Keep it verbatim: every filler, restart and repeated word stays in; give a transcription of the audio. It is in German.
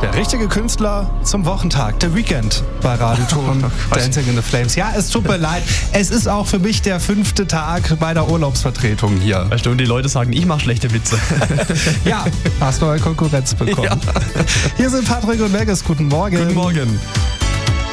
Der richtige Künstler zum Wochentag, The Weeknd bei Radioton Dancing in the Flames. Ja, es tut mir leid, es ist auch für mich der fünfte Tag bei der Urlaubsvertretung hier. Weißt du, und die Leute sagen, ich mache schlechte Witze. Ja, hast du eine Konkurrenz bekommen. Ja. Hier sind Patrick und Megas, guten Morgen. Guten Morgen.